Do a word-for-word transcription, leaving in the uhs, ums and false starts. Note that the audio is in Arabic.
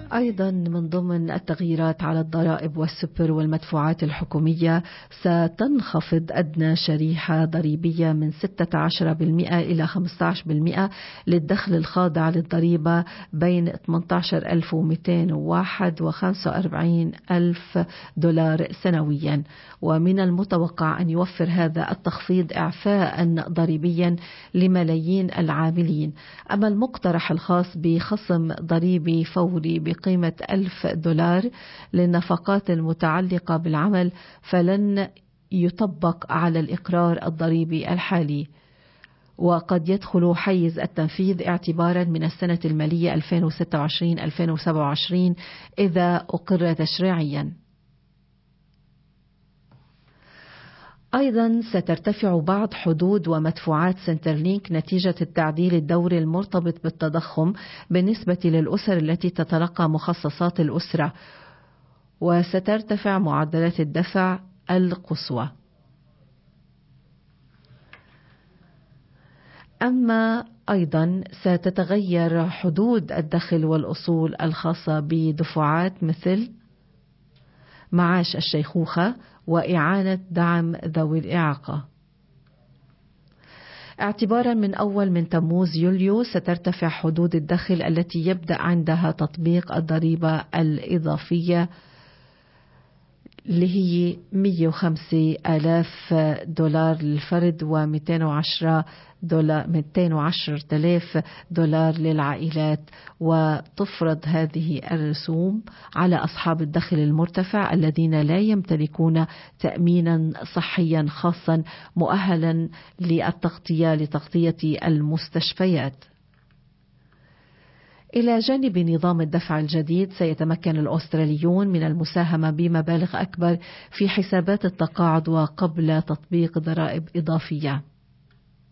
أيضا من ضمن التغييرات على الضرائب والسوبر والمدفوعات الحكومية، ستنخفض أدنى شريحة ضريبية من ستة عشر بالمئة إلى خمسة عشر بالمئة للدخل الخاضع للضريبة بين ثمانية عشر ألف ومئتين وواحد وخمسة وأربعين ألف دولار سنويا. ومن المتوقع أن يوفر هذا التخفيض إعفاء ضريبيا لملايين العاملين. أما المقترح الخاص بخصم ضريبي فوري بقيمة ألف دولار للنفقات المتعلقة بالعمل فلن يطبق على الإقرار الضريبي الحالي، وقد يدخل حيز التنفيذ اعتبارا من السنة المالية ألفين وستة وعشرين ألفين وسبعة وعشرين إذا أقر تشريعيا. أيضا سترتفع بعض حدود ومدفوعات سنترلينك نتيجة التعديل الدوري المرتبط بالتضخم بالنسبة للأسر التي تتلقى مخصصات الأسرة، وسترتفع معدلات الدفع القصوى. أما أيضا ستتغير حدود الدخل والأصول الخاصة بدفعات مثل معاش الشيخوخة وإعانة دعم ذوي الإعاقة. اعتبارا من أول من تموز يوليو سترتفع حدود الدخل التي يبدأ عندها تطبيق الضريبة الإضافية اللي هي مئة وخمسة آلاف دولار للفرد ومئتين وعشرة دولار مئتين وعشرة آلاف دولار للعائلات، وتفرض هذه الرسوم على أصحاب الدخل المرتفع الذين لا يمتلكون تأمينا صحيا خاصا مؤهلا للتغطية لتغطية المستشفيات. إلى جانب نظام الدفع الجديد سيتمكن الأستراليون من المساهمة بمبالغ أكبر في حسابات التقاعد وقبل تطبيق ضرائب إضافية.